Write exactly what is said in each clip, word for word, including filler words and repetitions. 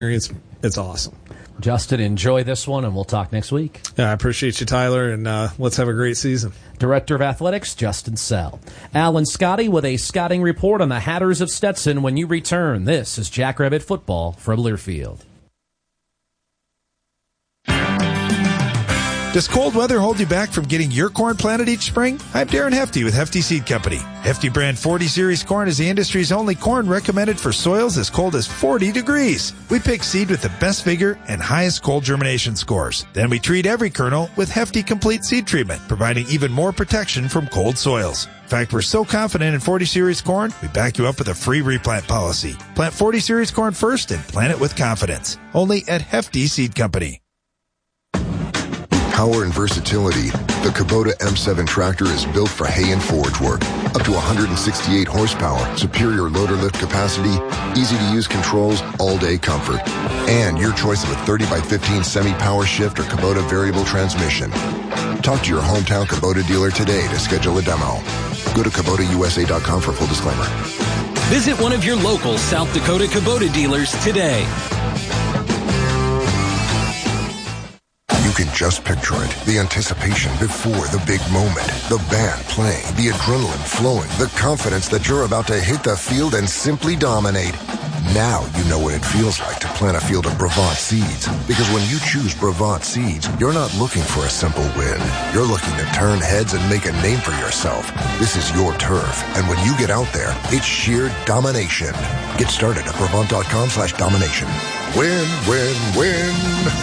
It's, it's awesome. Justin, enjoy this one, and we'll talk next week. Yeah, I appreciate you, Tyler, and uh, let's have a great season. Director of Athletics, Justin Sell. Alan Scotty with a scouting report on the Hatters of Stetson when you return. This is Jackrabbit Football from Learfield. Does cold weather hold you back from getting your corn planted each spring? I'm Darren Hefty with Hefty Seed Company. Hefty brand forty series corn is the industry's only corn recommended for soils as cold as forty degrees. We pick seed with the best vigor and highest cold germination scores. Then we treat every kernel with Hefty Complete Seed Treatment, providing even more protection from cold soils. In fact, we're so confident in forty series corn, we back you up with a free replant policy. Plant forty series corn first and plant it with confidence. Only at Hefty Seed Company. Power and versatility, the Kubota M seven tractor is built for hay and forage work. Up to one hundred sixty-eight horsepower, superior loader lift capacity, easy-to-use controls, all-day comfort. And your choice of a thirty by fifteen semi-power shift or Kubota variable transmission. Talk to your hometown Kubota dealer today to schedule a demo. Go to Kubota U S A dot com for a full disclaimer. Visit one of your local South Dakota Kubota dealers today. You can just picture it. The anticipation before the big moment. The band playing, the adrenaline flowing, the confidence that you're about to hit the field and simply dominate. Now you know what it feels like to plant a field of Brevant seeds. Because when you choose Brevant seeds, you're not looking for a simple win. You're looking to turn heads and make a name for yourself. This is your turf. And when you get out there, it's sheer domination. Get started at Brevant.com slash domination. Win, win, win.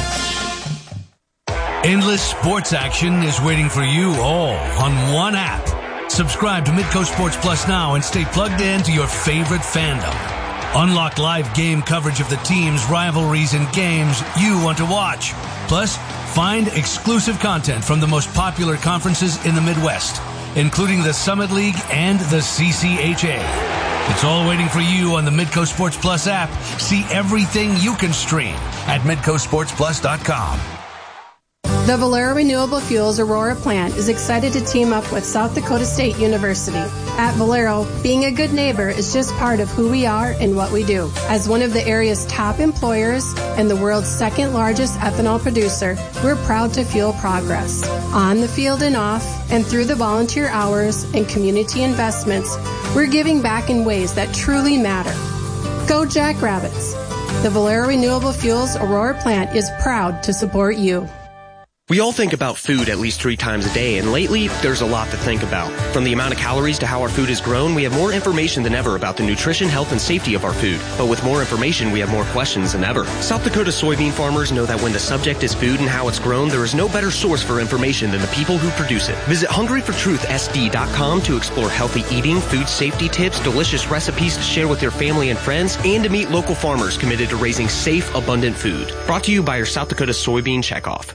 Endless sports action is waiting for you all on one app. Subscribe to Midco Sports Plus now and stay plugged in to your favorite fandom. Unlock live game coverage of the teams, rivalries, and games you want to watch. Plus, find exclusive content from the most popular conferences in the Midwest, including the Summit League and the C C H A. It's all waiting for you on the Midco Sports Plus app. See everything you can stream at midco sports plus dot com. The Valero Renewable Fuels Aurora plant is excited to team up with South Dakota State University. At Valero, being a good neighbor is just part of who we are and what we do. As one of the area's top employers and the world's second largest ethanol producer, we're proud to fuel progress. On the field and off, and through the volunteer hours and community investments, we're giving back in ways that truly matter. Go Jackrabbits! The Valero Renewable Fuels Aurora plant is proud to support you. We all think about food at least three times a day, and lately, there's a lot to think about. From the amount of calories to how our food is grown, we have more information than ever about the nutrition, health, and safety of our food. But with more information, we have more questions than ever. South Dakota soybean farmers know that when the subject is food and how it's grown, there is no better source for information than the people who produce it. Visit hungry for truth S D dot com to explore healthy eating, food safety tips, delicious recipes to share with your family and friends, and to meet local farmers committed to raising safe, abundant food. Brought to you by your South Dakota Soybean Checkoff.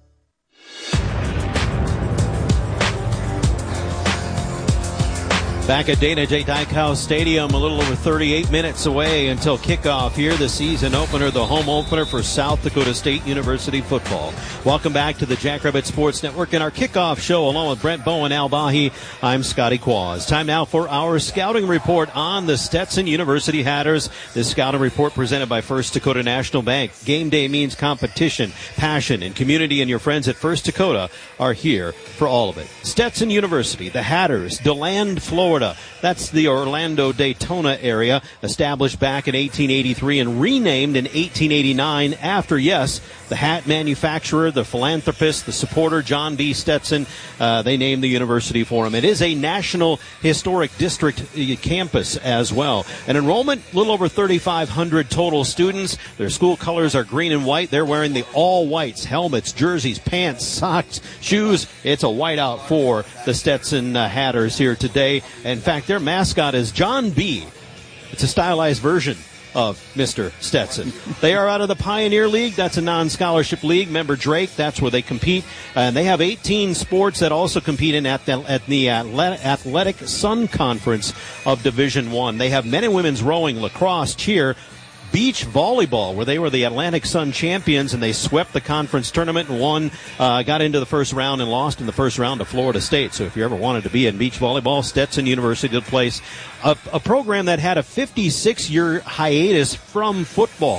Back at Dana J. Dykhouse Stadium, a little over thirty-eight minutes away until kickoff here, the season opener, the home opener for South Dakota State University football. Welcome back to the Jackrabbit Sports Network and our kickoff show along with Brent Bowen, Al Bahi. I'm Scotty Quaz. Time now for our scouting report on the Stetson University Hatters. This scouting report presented by First Dakota National Bank. Game day means competition, passion, and community, and your friends at First Dakota are here for all of it. Stetson University, the Hatters, DeLand, Florida. That's the Orlando Daytona area, established back in eighteen eighty-three and renamed in eighteen eighty-nine after, yes, the hat manufacturer, the philanthropist, the supporter, John B. Stetson. Uh, they named the university for him. It is a National Historic District campus as well. An enrollment, a little over thirty-five hundred total students. Their school colors are green and white. They're wearing the all whites, helmets, jerseys, pants, socks, shoes. It's a whiteout for the Stetson uh, Hatters here today. In fact, their mascot is John B. It's a stylized version of Mister Stetson. They are out of the Pioneer League. That's a non-scholarship league. Member Drake, that's where they compete. And they have eighteen sports that also compete in at the, at the Athletic Sun Conference of Division One. They have men and women's rowing, lacrosse, cheer, beach volleyball, where they were the Atlantic Sun champions, and they swept the conference tournament and won, uh, got into the first round and lost in the first round to Florida State. So if you ever wanted to be in beach volleyball, Stetson University did place a, a program that had a fifty-six year hiatus from football.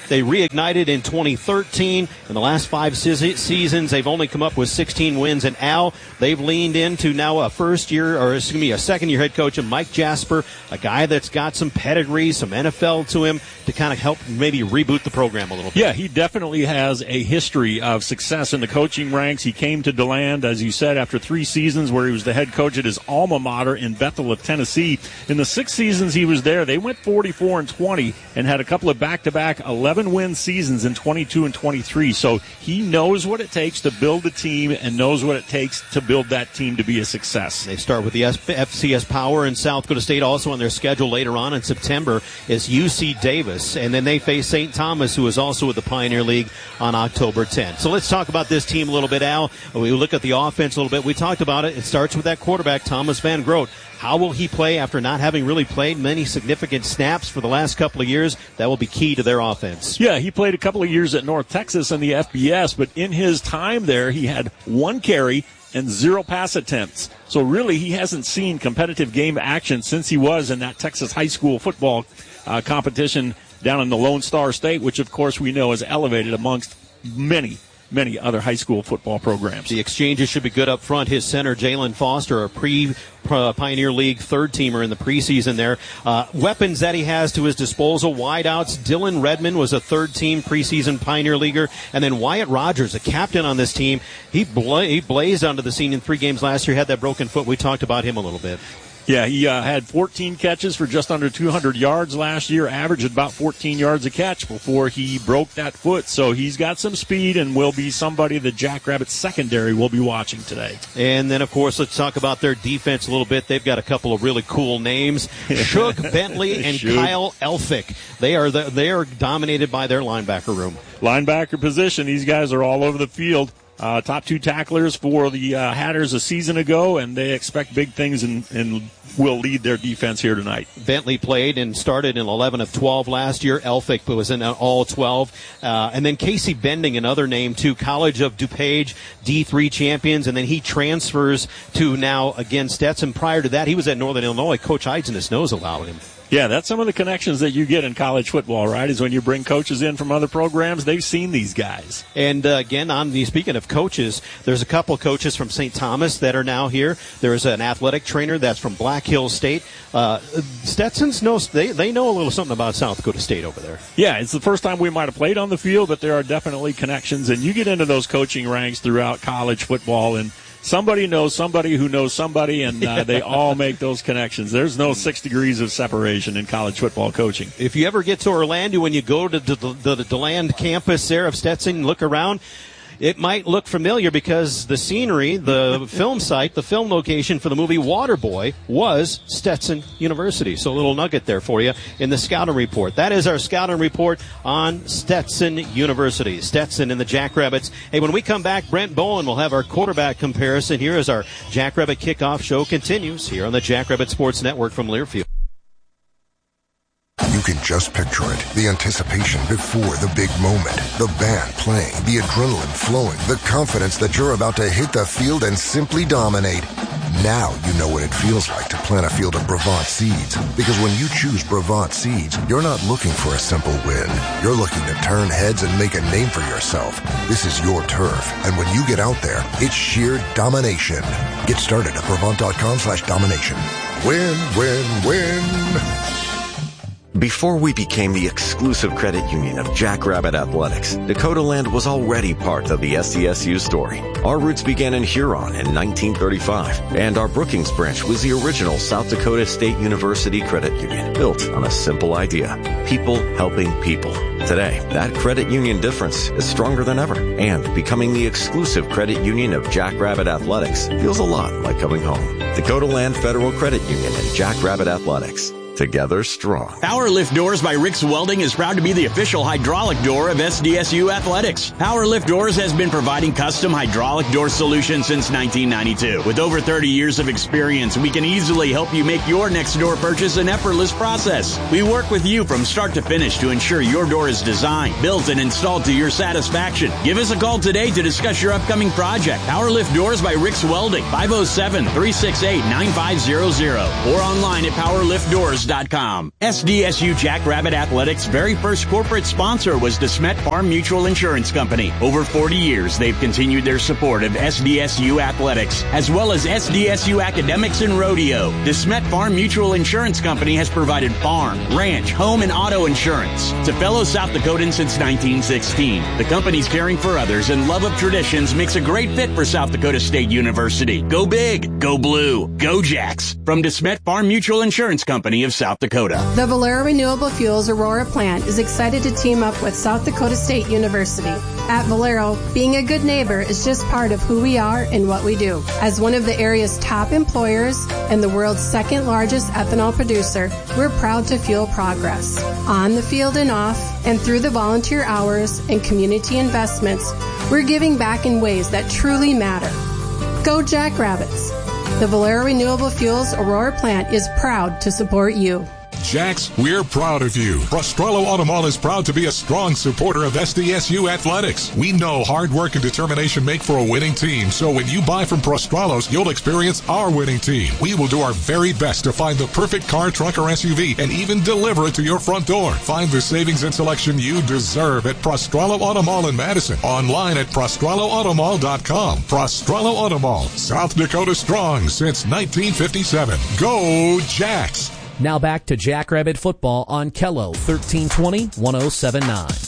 They reignited in twenty thirteen. In the last five se- seasons, they've only come up with sixteen wins. And Al, they've leaned into now a first year, or excuse me, a second year head coach, and Mike Jasper, a guy that's got some pedigree, some N F L to him, to kind of help maybe reboot the program a little bit. Yeah, he definitely has a history of success in the coaching ranks. He came to DeLand, as you said, after three seasons where he was the head coach at his alma mater in Bethel of Tennessee. In the six seasons he was there, they went forty-four and twenty and had a couple of back-to-back eleven-win seasons in twenty-two and twenty-three. So he knows what it takes to build a team and knows what it takes to build that team to be a success. They start with the F C S Power in South Dakota State. Also on their schedule later on in September is U C Davis. And then they face Saint Thomas, who is also with the Pioneer League, on October tenth. So let's talk about this team a little bit, Al. We look at the offense a little bit. We talked about it. It starts with that quarterback, Thomas Van Groot. How will he play after not having really played many significant snaps for the last couple of years? That will be key to their offense. Yeah, he played a couple of years at North Texas in the F B S, but in his time there, he had one carry and zero pass attempts. So really, he hasn't seen competitive game action since he was in that Texas high school football uh, competition down in the Lone Star State, which, of course, we know is elevated amongst many many other high school football programs. The exchanges should be good up front. His center, Jalen Foster, a pre-Pioneer League third-teamer in the preseason there. Uh, weapons that he has to his disposal, wideouts. Dylan Redmond was a third-team preseason Pioneer Leaguer. And then Wyatt Rogers, a captain on this team. He, bla- he blazed onto the scene in three games last year, had that broken foot. We talked about him a little bit. Yeah, he uh, had fourteen catches for just under two hundred yards last year, averaged about fourteen yards a catch before he broke that foot. So he's got some speed and will be somebody the Jackrabbits secondary will be watching today. And then, of course, let's talk about their defense a little bit. They've got a couple of really cool names. Shug Bentley and Shug. Kyle Elphick. They are the, they are dominated by their linebacker room. Linebacker position, these guys are all over the field. Uh, top two tacklers for the uh, Hatters a season ago, and they expect big things and, and will lead their defense here tonight. Bentley played and started in eleven of twelve last year. Elphick was in all twelve. Uh, and then Casey Bending, another name, too. College of DuPage, D three champions, and then he transfers to now, again, Stetson. Prior to that, he was at Northern Illinois. Coach Eisenus knows about him. Yeah, that's some of the connections that you get in college football, right, is when you bring coaches in from other programs. They've seen these guys. And, uh, again, on the speaking of coaches, there's a couple of coaches from Saint Thomas that are now here. There's an athletic trainer that's from Black Hills State. Uh, Stetson's knows, they, they know a little something about South Dakota State over there. Yeah, it's the first time we might have played on the field, but there are definitely connections. And you get into those coaching ranks throughout college football, and somebody knows somebody who knows somebody, and uh, they all make those connections. There's no six degrees of separation in college football coaching. If you ever get to Orlando and you go to the, the, the DeLand campus there of Stetson and look around, it might look familiar because the scenery, the film site, the film location for the movie Waterboy was Stetson University. So a little nugget there for you in the scouting report. That is our scouting report on Stetson University. Stetson and the Jackrabbits. Hey, when we come back, Brent Bowen will have our quarterback comparison. Here as our Jackrabbit kickoff show continues here on the Jackrabbit Sports Network from Learfield. You can just picture it. The anticipation before the big moment. The band playing, the adrenaline flowing, the confidence that you're about to hit the field and simply dominate. Now you know what it feels like to plant a field of Brevant seeds. Because when you choose Brevant seeds, you're not looking for a simple win. You're looking to turn heads and make a name for yourself. This is your turf. And when you get out there, it's sheer domination. Get started at Brevant.com slash domination. Win, win, win. Before we became the exclusive credit union of Jackrabbit Athletics, Dakota Land was already part of the S D S U story. Our roots began in Huron in nineteen thirty-five, and our Brookings branch was the original South Dakota State University credit union, built on a simple idea: people helping people. Today, that credit union difference is stronger than ever, and becoming the exclusive credit union of Jackrabbit Athletics feels a lot like coming home. Dakota Land Federal Credit Union and Jackrabbit Athletics. Together strong. Power Lift Doors by Rick's Welding is proud to be the official hydraulic door of S D S U Athletics. Power Lift Doors has been providing custom hydraulic door solutions since nineteen ninety-two. With over thirty years of experience, we can easily help you make your next door purchase an effortless process. We work with you from start to finish to ensure your door is designed, built, and installed to your satisfaction. Give us a call today to discuss your upcoming project. Power Lift Doors by Rick's Welding, five oh seven, three six eight, nine five zero zero, or online at power lift doors dot com. S D S U Jackrabbit Athletics' very first corporate sponsor was DeSmet Farm Mutual Insurance Company. Over forty years, they've continued their support of S D S U Athletics, as well as S D S U Academics and Rodeo. DeSmet Farm Mutual Insurance Company has provided farm, ranch, home, and auto insurance to fellow South Dakotans since nineteen sixteen. The company's caring for others and love of traditions makes a great fit for South Dakota State University. Go big, go blue, go Jacks. From DeSmet Farm Mutual Insurance Company of South Dakota. The Valero Renewable Fuels Aurora plant is excited to team up with South Dakota State University. At Valero, being a good neighbor is just part of who we are and what we do. As one of the area's top employers and the world's second largest ethanol producer, we're proud to fuel progress. On the field and off, and through the volunteer hours and community investments, we're giving back in ways that truly matter. Go Jackrabbits! The Valero Renewable Fuels Aurora plant is proud to support you. Jacks, we're proud of you. Prostrello Automall is proud to be a strong supporter of S D S U athletics. We know hard work and determination make for a winning team, so when you buy from Prostrello's, you'll experience our winning team. We will do our very best to find the perfect car, truck, or S U V and even deliver it to your front door. Find the savings and selection you deserve at Prostrello Automall in Madison. Online at prostrello automall dot com. Prostrello Automall, South Dakota strong since nineteen fifty-seven. Go Jacks! Now back to Jackrabbit Football on Kello, thirteen twenty, one oh seven point nine.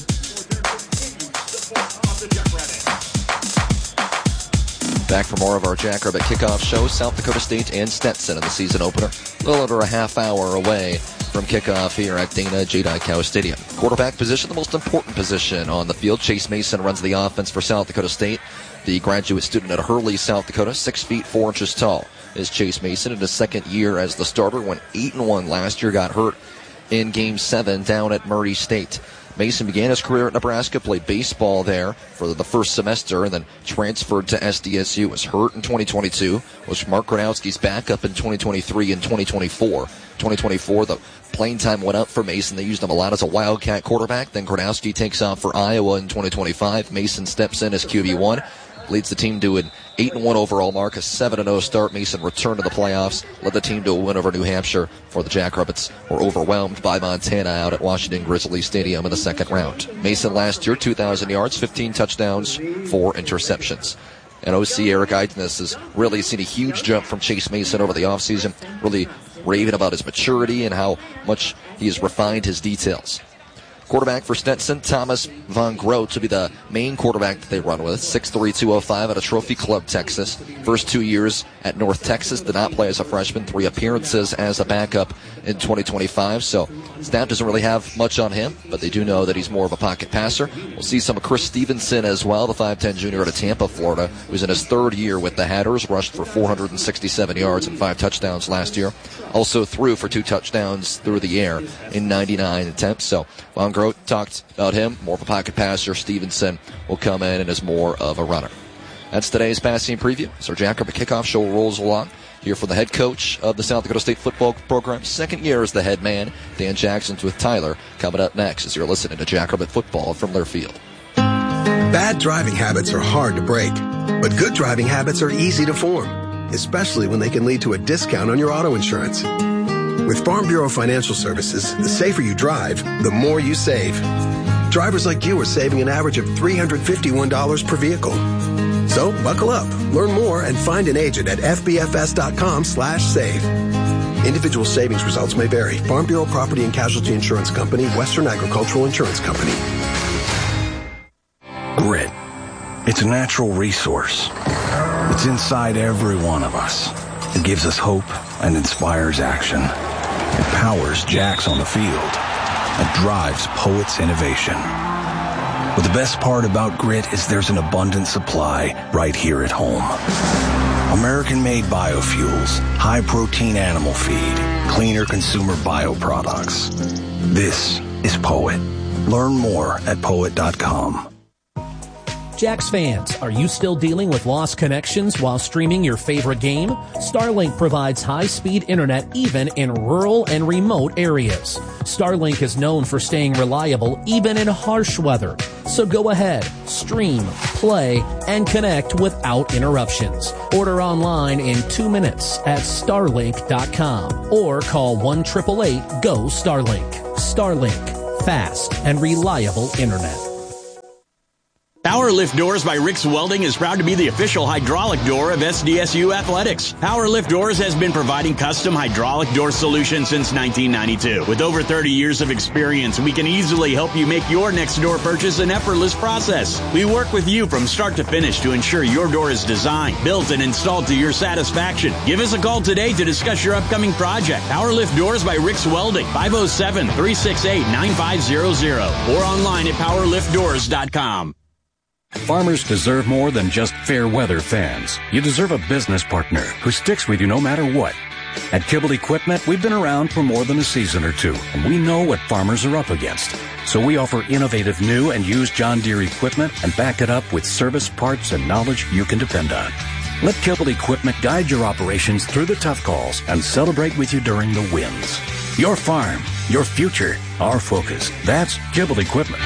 Back for more of our Jackrabbit kickoff show. South Dakota State and Stetson in the season opener. A little under a half hour away from kickoff here at Dana J. Cow Stadium. Quarterback position, the most important position on the field. Chase Mason runs the offense for South Dakota State. The graduate student at Hurley, South Dakota, six feet four inches tall, is Chase Mason in his second year as the starter. Went eight and one last year, got hurt in Game seven down at Murray State. Mason began his career at Nebraska, played baseball there for the first semester, and then transferred to S D S U. Was hurt in twenty twenty-two, was Mark Gronowski's backup in twenty twenty-three and twenty twenty-four. twenty twenty-four, the playing time went up for Mason. They used him a lot as a Wildcat quarterback. Then Gronowski takes off for Iowa in twenty twenty-five. Mason steps in as Q B one. Leads the team to an eight and one overall mark, a seven and oh start. Mason returned to the playoffs, led the team to a win over New Hampshire, for the Jackrabbits were overwhelmed by Montana out at Washington Grizzly Stadium in the second round. Mason last year, two thousand yards, fifteen touchdowns, four interceptions. And O C Eric Eidenes has really seen a huge jump from Chase Mason over the offseason, really raving about his maturity and how much he has refined his details. Quarterback for Stetson, Thomas Von Grote, to be the main quarterback that they run with. six three, two oh five out of Trophy Club, Texas. First two years at North Texas, did not play as a freshman. Three appearances as a backup in twenty twenty-five. So staff doesn't really have much on him, but they do know that he's more of a pocket passer. We'll see some of Chris Stevenson as well, the five ten junior out of Tampa, Florida, who's in his third year with the Hatters, rushed for four hundred sixty-seven yards and five touchdowns last year. Also threw for two touchdowns through the air in ninety-nine attempts. So Von Grote talked about him, more of a pocket passer. Stevenson will come in and is more of a runner. That's today's passing preview. So Jackrabbit Kickoff Show rolls along. Here for the head coach of the South Dakota State football program, second year as the head man, Dan Jackson's with Tyler. Coming up next as you're listening to Jackrabbit Football from Learfield. Bad driving habits are hard to break, but good driving habits are easy to form, especially when they can lead to a discount on your auto insurance. With Farm Bureau Financial Services, the safer you drive, the more you save. Drivers like you are saving an average of three hundred fifty-one dollars per vehicle. So buckle up, learn more, and find an agent at f b f s dot com slash save. Individual savings results may vary. Farm Bureau Property and Casualty Insurance Company, Western Agricultural Insurance Company. Grit. It's a natural resource. It's inside every one of us. It gives us hope and inspires action. It powers Jacks on the field and drives Poet's innovation. But the best part about Grit is there's an abundant supply right here at home. American-made biofuels, high-protein animal feed, cleaner consumer bioproducts. This is Poet. Learn more at poet dot com. Jax fans, are you still dealing with lost connections while streaming your favorite game? Starlink provides high-speed internet even in rural and remote areas. Starlink is known for staying reliable even in harsh weather. So go ahead, stream, play, and connect without interruptions. Order online in two minutes at starlink dot com or call one eight eight eight, G O, STARLINK. Starlink, fast and reliable internet. Power Lift Doors by Rick's Welding is proud to be the official hydraulic door of S D S U Athletics. Power Lift Doors has been providing custom hydraulic door solutions since nineteen ninety-two. With over thirty years of experience, we can easily help you make your next door purchase an effortless process. We work with you from start to finish to ensure your door is designed, built, and installed to your satisfaction. Give us a call today to discuss your upcoming project. Power Lift Doors by Rick's Welding, five oh seven, three six eight, nine five zero zero, or online at power lift doors dot com. Farmers deserve more than just fair weather fans. You deserve a business partner who sticks with you no matter what. At Kibble Equipment, we've been around for more than a season or two, and we know what farmers are up against. So we offer innovative new and used John Deere equipment and back it up with service, parts, and knowledge you can depend on. Let Kibble Equipment guide your operations through the tough calls and celebrate with you during the wins. Your farm, your future, our focus. That's Kibble Equipment.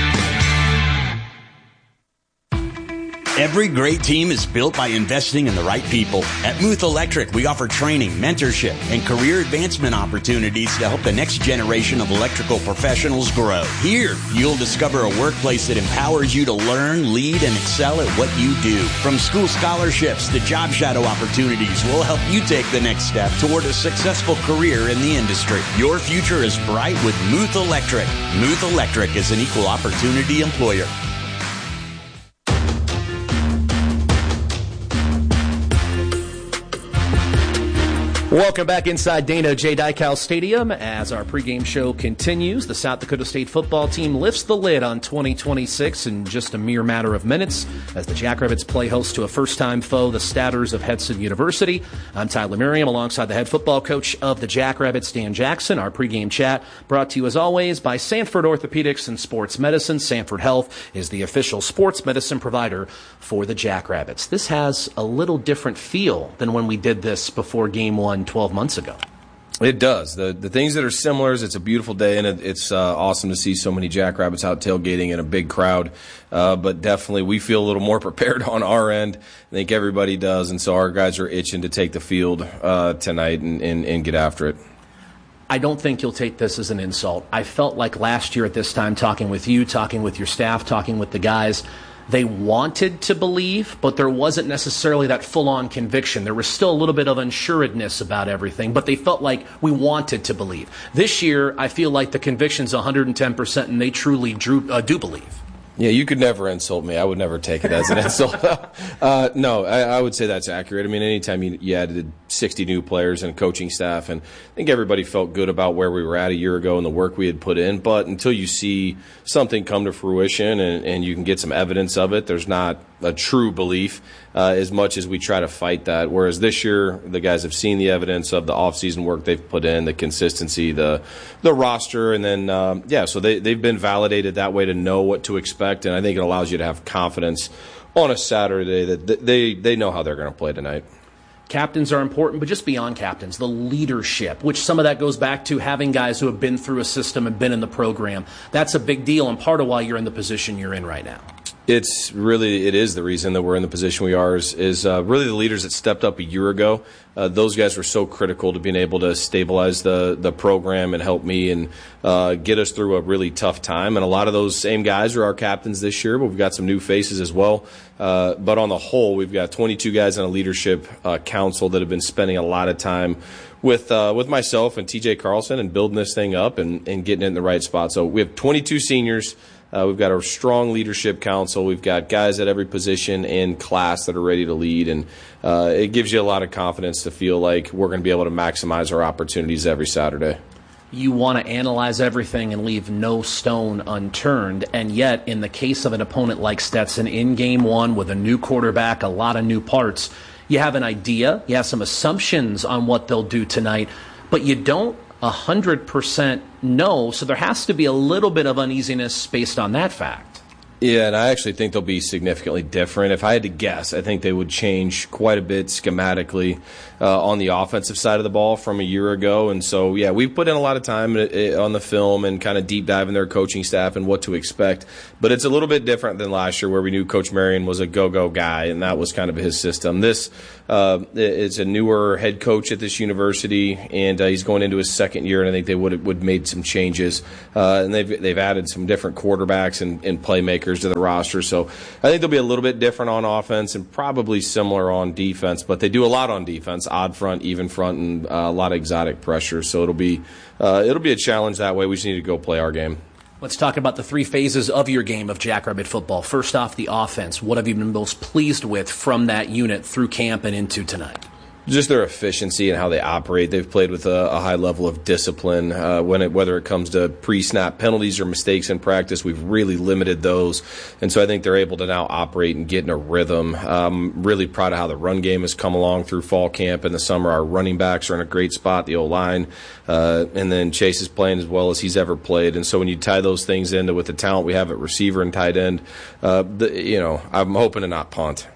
Every great team is built by investing in the right people. At Muth Electric, we offer training, mentorship, and career advancement opportunities to help the next generation of electrical professionals grow. Here, you'll discover a workplace that empowers you to learn, lead, and excel at what you do. From school scholarships to job shadow opportunities, we'll help you take the next step toward a successful career in the industry. Your future is bright with Muth Electric. Muth Electric is an equal opportunity employer. Welcome back inside Dana J. Dykow Stadium as our pregame show continues. The South Dakota State football team lifts the lid on twenty twenty-six in just a mere matter of minutes as the Jackrabbits play host to a first-time foe, the Statters of Hudson University. I'm Tyler Merriam alongside the head football coach of the Jackrabbits, Dan Jackson. Our pregame chat brought to you as always by Sanford Orthopedics and Sports Medicine. Sanford Health is the official sports medicine provider for the Jackrabbits. This has a little different feel than when we did this before game one twelve months ago. It does. The the things that are similar is it's a beautiful day, and it, it's uh, awesome to see so many Jackrabbits out tailgating in a big crowd. Uh, but definitely we feel a little more prepared on our end. I think everybody does, and so our guys are itching to take the field uh, tonight and, and, and get after it. I don't think you'll take this as an insult. I felt like last year at this time, talking with you, talking with your staff, talking with the guys, they wanted to believe, but there wasn't necessarily that full-on conviction. There was still a little bit of unsuredness about everything, but they felt like we wanted to believe. This year, I feel like the conviction's one hundred ten percent, and they truly drew, uh, do believe. Yeah, you could never insult me. I would never take it as an insult. uh, no, I, I would say that's accurate. I mean, anytime you, you added sixty new players and a coaching staff, and I think everybody felt good about where we were at a year ago and the work we had put in. But until you see something come to fruition and, and you can get some evidence of it, there's not a true belief uh, as much as we try to fight that. Whereas this year, the guys have seen the evidence of the off-season work they've put in, the consistency, the the roster, and then, um, yeah, so they, they've been validated that way to know what to expect, and I think it allows you to have confidence on a Saturday that they, they know how they're going to play tonight. Captains are important, but just beyond captains, the leadership, which some of that goes back to having guys who have been through a system and been in the program. That's a big deal and part of why you're in the position you're in right now. It's really, it is the reason that we're in the position we are is, is uh, really the leaders that stepped up a year ago. Uh, those guys were so critical to being able to stabilize the, the program and help me and uh, get us through a really tough time. And a lot of those same guys are our captains this year, but we've got some new faces as well. Uh, but on the whole, we've got twenty-two guys on a leadership uh, council that have been spending a lot of time with uh, with myself and T J Carlson and building this thing up and, and getting it in the right spot. So we have twenty-two seniors. Uh, we've got a strong leadership council. We've got guys at every position in class that are ready to lead, and uh, it gives you a lot of confidence to feel like we're going to be able to maximize our opportunities every Saturday. You want to analyze everything and leave no stone unturned, and yet in the case of an opponent like Stetson in game one with a new quarterback, a lot of new parts, you have an idea, you have some assumptions on what they'll do tonight, but you don't one hundred percent know, so there has to be a little bit of uneasiness based on that fact. Yeah, and I actually think they'll be significantly different. If I had to guess, I think they would change quite a bit schematically uh, on the offensive side of the ball from a year ago. And so, yeah, we've put in a lot of time on the film and kind of deep dive in their coaching staff and what to expect. But it's a little bit different than last year where we knew Coach Marion was a go-go guy, and that was kind of his system. This uh, is a newer head coach at this university, and uh, he's going into his second year, and I think they would have would made some changes. Uh, and they've, they've added some different quarterbacks and, and playmakers to the roster. So I think they'll be a little bit different on offense and probably similar on defense, but they do a lot on defense, odd front, even front, and uh, a lot of exotic pressure. So it'll be uh, it'll be a challenge that way. We just need to go play our game. Let's talk about the three phases of your game of Jackrabbit football. First off, the offense. What have you been most pleased with from that unit through camp and into tonight? Just their efficiency and how they operate. They've played with a, a high level of discipline. Uh, when it, whether it comes to pre-snap penalties or mistakes in practice, we've really limited those. And so I think they're able to now operate and get in a rhythm. Um, really proud of how the run game has come along through fall camp and the summer. Our running backs are in a great spot, the O-line. Uh, and then Chase is playing as well as he's ever played. And so when you tie those things into with the talent we have at receiver and tight end, uh, the, you know, I'm hoping to not punt.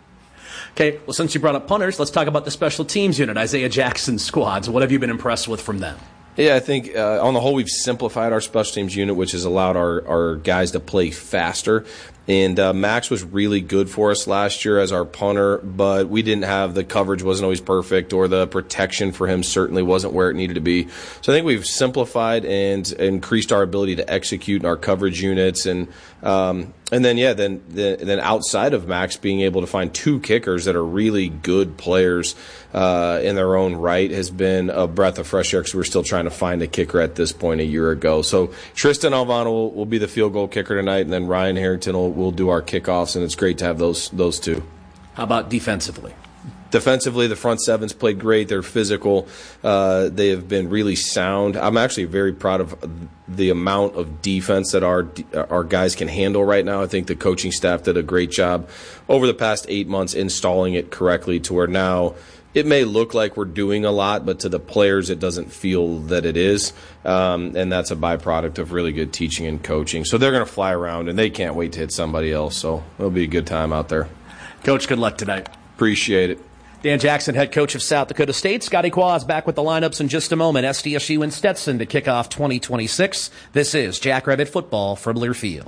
Okay, well, since you brought up punters, let's talk about the special teams unit, Isaiah Jackson's squads. What have you been impressed with from them? Yeah, I think uh, on the whole we've simplified our special teams unit, which has allowed our, our guys to play faster. And uh, Max was really good for us last year as our punter, but we didn't have the coverage wasn't always perfect, or the protection for him certainly wasn't where it needed to be. So I think we've simplified and increased our ability to execute in our coverage units, and um, and then yeah, then then outside of Max being able to find two kickers that are really good players uh, in their own right has been a breath of fresh air, because we're still trying to find a kicker at this point a year ago. So Tristan Alvano will, will be the field goal kicker tonight, and then Ryan Harrington will we'll do our kickoffs, and it's great to have those those two. How about defensively? Defensively, the front sevens played great. They're physical. Uh, they have been really sound. I'm actually very proud of the amount of defense that our our guys can handle right now. I think the coaching staff did a great job over the past eight months installing it correctly to where now it may look like we're doing a lot, but to the players, it doesn't feel that it is. Um, and that's a byproduct of really good teaching and coaching. So they're going to fly around, and they can't wait to hit somebody else. So it'll be a good time out there. Coach, good luck tonight. Appreciate it. Dan Jackson, head coach of South Dakota State. Scotty Quaz back with the lineups in just a moment. S D S U and Stetson to kick off twenty twenty-six. This is Jackrabbit football from Learfield.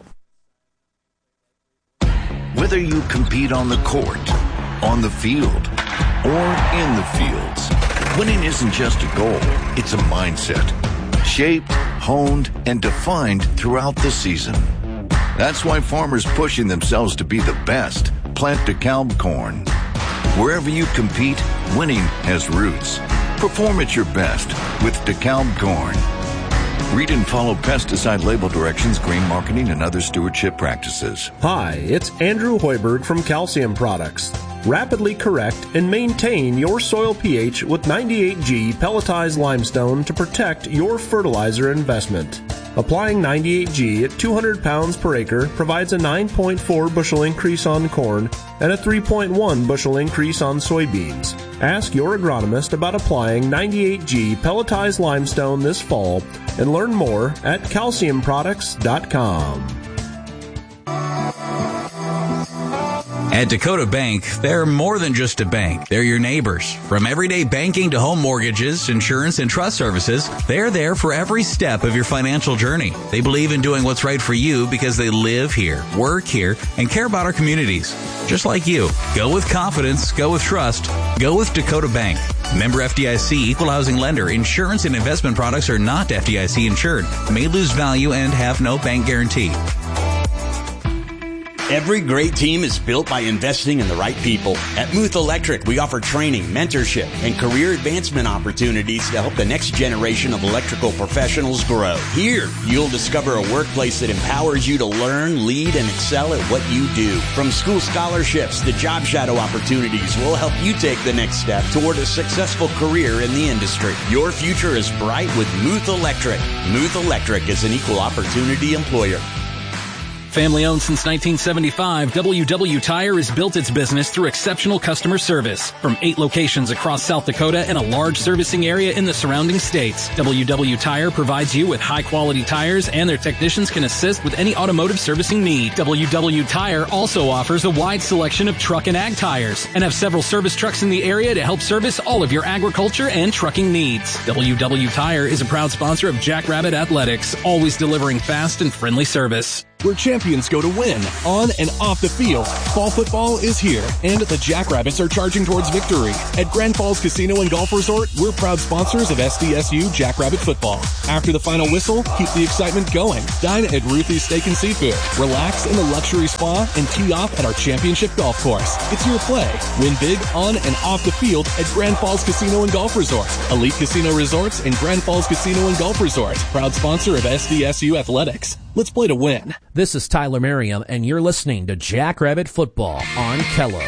Whether you compete on the court, on the field, or in the fields, winning isn't just a goal, it's a mindset. Shaped, honed, and defined throughout the season. That's why farmers pushing themselves to be the best plant DeKalb corn. Wherever you compete, winning has roots. Perform at your best with DeKalb corn. Read and follow pesticide label directions, grain marketing, and other stewardship practices. Hi, it's Andrew Hoiberg from Calcium Products. Rapidly correct and maintain your soil pH with ninety-eight G pelletized limestone to protect your fertilizer investment. Applying ninety-eight G at two hundred pounds per acre provides a nine point four bushel increase on corn and a three point one bushel increase on soybeans. Ask your agronomist about applying ninety-eight G pelletized limestone this fall and learn more at calcium products dot com. At Dakota Bank, they're more than just a bank. They're your neighbors. From everyday banking to home mortgages, insurance, and trust services, they're there for every step of your financial journey. They believe in doing what's right for you because they live here, work here, and care about our communities. Just like you. Go with confidence. Go with trust. Go with Dakota Bank. Member F D I C, equal housing lender. Insurance and investment products are not F D I C insured, may lose value, and have no bank guarantee. Every great team is built by investing in the right people. At Muth Electric, we offer training, mentorship, and career advancement opportunities to help the next generation of electrical professionals grow. Here, you'll discover a workplace that empowers you to learn, lead, and excel at what you do. From school scholarships to job shadow opportunities, we'll help you take the next step toward a successful career in the industry. Your future is bright with Muth Electric. Muth Electric is an equal opportunity employer. Family owned since nineteen seventy-five, W W Tire has built its business through exceptional customer service. From eight locations across South Dakota and a large servicing area in the surrounding states, W W Tire provides you with high-quality tires, and their technicians can assist with any automotive servicing need. W W Tire also offers a wide selection of truck and ag tires and have several service trucks in the area to help service all of your agriculture and trucking needs. W W Tire is a proud sponsor of Jackrabbit Athletics, always delivering fast and friendly service. Where champions go to win, on and off the field, fall football is here, and the Jackrabbits are charging towards victory. At Grand Falls Casino and Golf Resort, we're proud sponsors of S D S U Jackrabbit football. After the final whistle, keep the excitement going. Dine at Ruthie's Steak and Seafood, relax in the luxury spa, and tee off at our championship golf course. It's your play. Win big on and off the field at Grand Falls Casino and Golf Resort. Elite Casino Resorts and Grand Falls Casino and Golf Resort, proud sponsor of S D S U Athletics. Let's play to win. This is Tyler Merriam, and you're listening to Jackrabbit Football on Kello.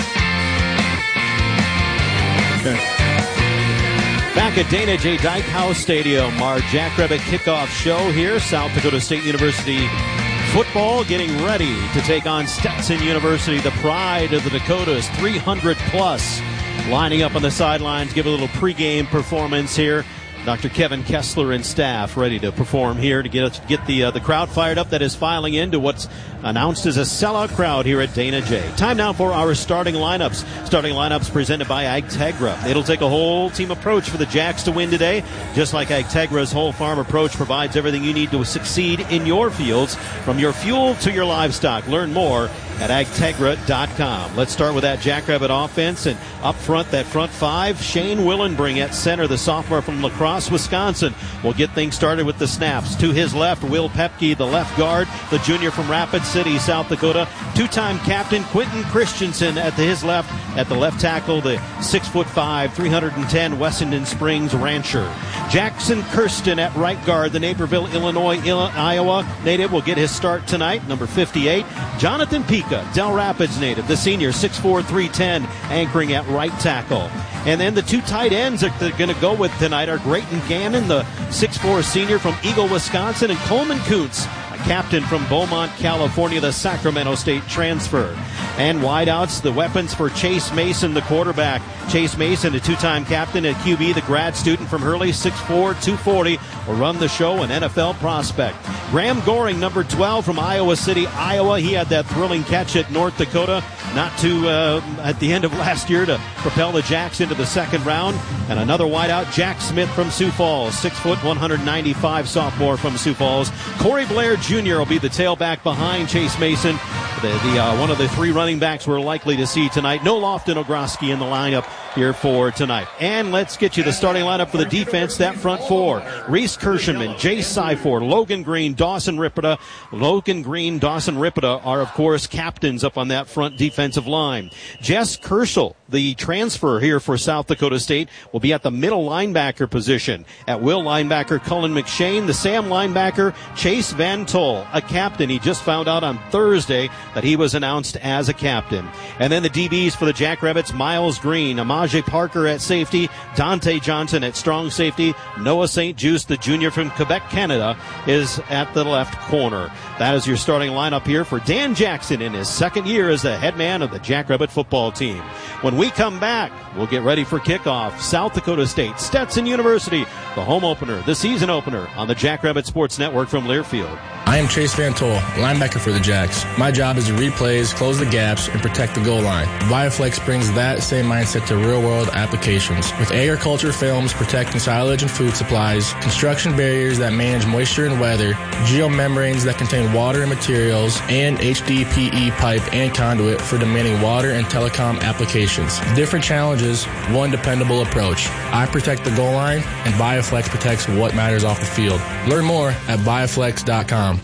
Back at Dana J. Dykhouse Stadium, our Jackrabbit kickoff show here. South Dakota State University football getting ready to take on Stetson University, the pride of the Dakotas, three hundred plus, lining up on the sidelines, give a little pregame performance here. Doctor Kevin Kessler and staff ready to perform here to get get the uh, the crowd fired up that is filing into what's announced as a sellout crowd here at Dana J. Time now for our starting lineups. Starting lineups presented by Agtegra. It'll take a whole team approach for the Jacks to win today. Just like Agtegra's whole farm approach provides everything you need to succeed in your fields, from your fuel to your livestock. Learn more at agtegra dot com. Let's start with that Jackrabbit offense, and up front, that front five, Shane Willenbring at center, the sophomore from La Crosse, Wisconsin, will get things started with the snaps. To his left, Will Pepke, the left guard, the junior from Rapid City, South Dakota. Two-time captain Quentin Christensen at his left. At the left tackle, the six foot five, three hundred ten Wessenden Springs rancher. Jackson Kirsten at right guard, the Naperville, Illinois, Iowa native, will get his start tonight, number fifty-eight. Jonathan Pika, Del Rapids native, the senior, six four, three ten, anchoring at right tackle. And then the two tight ends that they're going to go with tonight are Grayton Gannon, the six four senior from Eagle, Wisconsin, and Coleman Kuntz, a captain from Beaumont, California, the Sacramento State transfer. And wideouts, the weapons for Chase Mason, the quarterback. Chase Mason, a two-time captain at Q B, the grad student from Hurley, six four, two forty, will run the show, an N F L prospect. Graham Goring, number twelve from Iowa City, Iowa. He had that thrilling catch at North Dakota, not to uh, at the end of last year, to propel the Jacks into the second round. And another wideout, Jack Smith from Sioux Falls, six foot, one ninety-five sophomore from Sioux Falls. Corey Blair Junior will be the tailback behind Chase Mason. The, the uh, one of the three running backs we're likely to see tonight. No Lofton Ogroski in the lineup here for tonight. And let's get you the starting lineup for the defense, that front four. Reese Kirshenman, Jace Syford, Logan Green, Dawson Ripida. Logan Green, Dawson Ripida are, of course, captains up on that front defensive line. Jess Kerschel, the transfer here for South Dakota State, will be at the middle linebacker position. At will linebacker, Cullen McShane. The Sam linebacker, Chase Van Tol, a captain. He just found out on Thursday that he was announced as a captain. And then the D Bs for the Jackrabbits, Miles Green, Amaje Parker at safety, Dante Johnson at strong safety, Noah Saint Just, the junior from Quebec, Canada, is at the left corner. That is your starting lineup here for Dan Jackson in his second year as the head man of the Jackrabbit football team. When we come back, we'll get ready for kickoff. South Dakota State, Stetson University, the home opener, the season opener on the Jackrabbit Sports Network from Learfield. I am Chase Van Tol, linebacker for the Jacks. My job is to read plays, close the gaps, and protect the goal line. Bioflex brings that same mindset to real-world applications. With agriculture films protecting silage and food supplies, construction barriers that manage moisture and weather, geomembranes that contain water and materials, and H D P E pipe and conduit for demanding water and telecom applications. Different challenges, one dependable approach. I protect the goal line, and Bioflex protects what matters off the field. Learn more at bioflex dot com.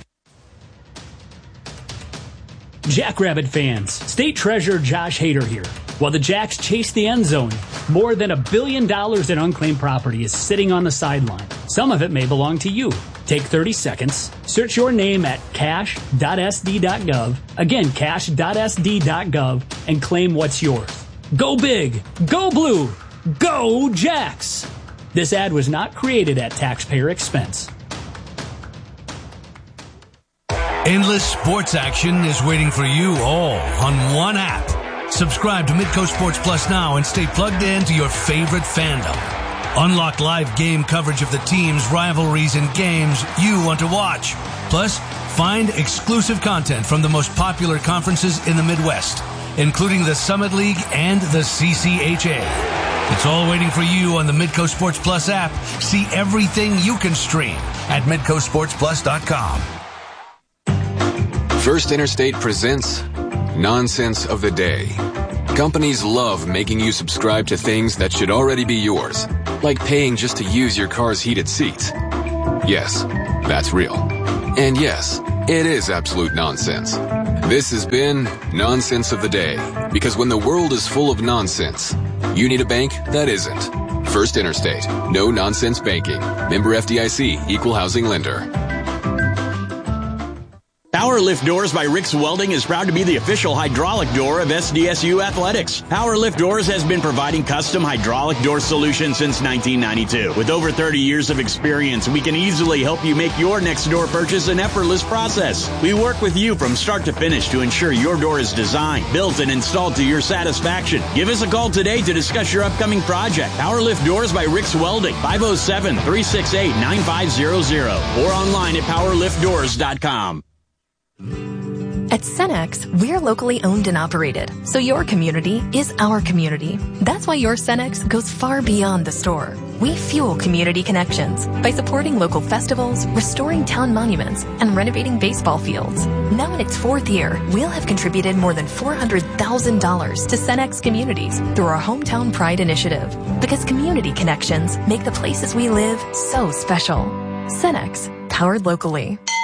Jackrabbit fans, State Treasurer Josh Hader here. While the Jacks chase the end zone, more than a billion dollars in unclaimed property is sitting on the sideline. Some of it may belong to you. Take thirty seconds, search your name at cash dot s d dot gov, again cash dot s d dot gov, and claim what's yours. Go big, go blue, go Jacks! This ad was not created at taxpayer expense. Endless sports action is waiting for you all on one app. Subscribe to Midco Sports Plus now and stay plugged in to your favorite fandom. Unlock live game coverage of the teams, rivalries, and games you want to watch. Plus, find exclusive content from the most popular conferences in the Midwest, including the Summit League and the C C H A. It's all waiting for you on the Midco Sports Plus app. See everything you can stream at midco sports plus dot com. First Interstate presents Nonsense of the Day. Companies love making you subscribe to things that should already be yours, like paying just to use your car's heated seats. Yes, that's real. And yes, it is absolute nonsense. This has been Nonsense of the Day, because when the world is full of nonsense, you need a bank that isn't. First Interstate. No nonsense banking. Member F D I C. Equal housing lender. Power Lift Doors by Rick's Welding is proud to be the official hydraulic door of S D S U Athletics. Power Lift Doors has been providing custom hydraulic door solutions since nineteen ninety-two. With over thirty years of experience, we can easily help you make your next door purchase an effortless process. We work with you from start to finish to ensure your door is designed, built, and installed to your satisfaction. Give us a call today to discuss your upcoming project. Power Lift Doors by Rick's Welding, five oh seven, three six eight, nine five zero zero, or online at power lift doors dot com. At Cenex, we're locally owned and operated, so your community is our community. That's why your Cenex goes far beyond the store. We fuel community connections by supporting local festivals, restoring town monuments, and renovating baseball fields. Now in its fourth year, we'll have contributed more than four hundred thousand dollars to Cenex communities through our Hometown Pride initiative, because community connections make the places we live so special. Cenex, powered locally.